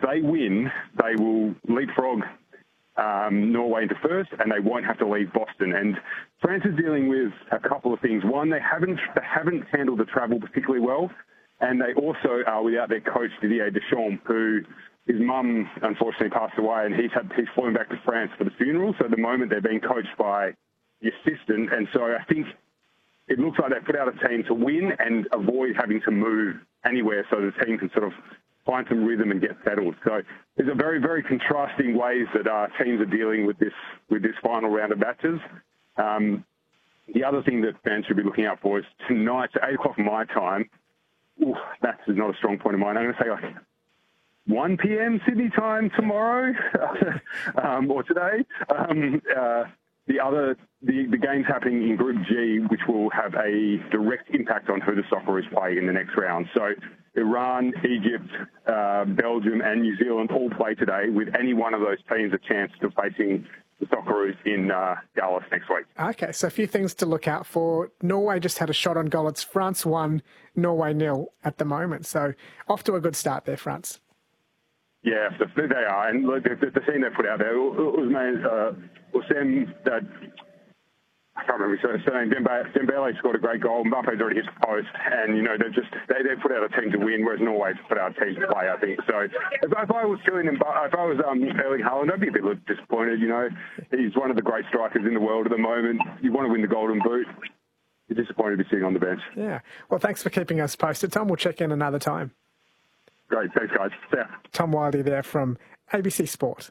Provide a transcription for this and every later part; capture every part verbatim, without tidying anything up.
they win, they will leapfrog um, Norway into first, and they won't have to leave Boston. And France is dealing with a couple of things. One, they haven't they haven't handled the travel particularly well, and they also are without their coach Didier Deschamps, who his mum unfortunately passed away, and he's had he's flown back to France for the funeral. So at the moment they're being coached by the assistant, and so I think it looks like they've put out a team to win and avoid having to move anywhere, so the team can sort of find some rhythm and get settled. So there's a very, very contrasting ways that uh, teams are dealing with this with this final round of matches. Um, the other thing that fans should be looking out for is tonight, at eight o'clock my time. Ooh, that is not a strong point of mine. I'm going to say like one p.m. Sydney time tomorrow um, or today. Um, uh, The other, the, the game's happening in Group G, which will have a direct impact on who the Socceroos play in the next round. So Iran, Egypt, uh, Belgium and New Zealand all play today, with any one of those teams a chance of facing the Socceroos in uh, Dallas next week. Okay, so a few things to look out for. Norway just had a shot on goal. It's France one, Norway nil at the moment. So off to a good start there, France. Yeah, they are. And look, the, the team they put out there, it was made, uh, Oussem, uh, I can't remember his surname, Dembele, Dembele scored a great goal. Mbappe's already hit the post. And, you know, they just, they, they put out a team to win, whereas Norway's put out a team to play, I think. So if, if I was Kylian, if I was um, Erling Haaland, I'd be a bit disappointed, you know. He's one of the great strikers in the world at the moment. You want to win the Golden Boot. You're disappointed to be sitting on the bench. Yeah. Well, thanks for keeping us posted, Tom. We'll check in another time. Great. Thanks, guys. See ya. Tom Wiley there from A B C Sport.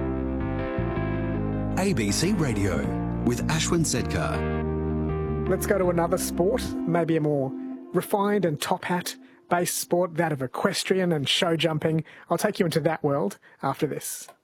A B C Radio with Ashwin Sedkar. Let's go to another sport, maybe a more refined and top hat based sport, that of equestrian and show jumping. I'll take you into that world after this.